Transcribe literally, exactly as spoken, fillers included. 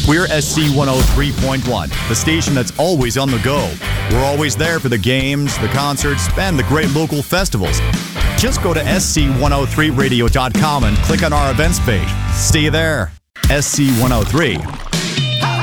We're S C one oh three point one, the station that's always on the go. We're always there for the games, the concerts, and the great local festivals. Just go to S C one oh three radio dot com and click on our events page. See you there. S C one oh three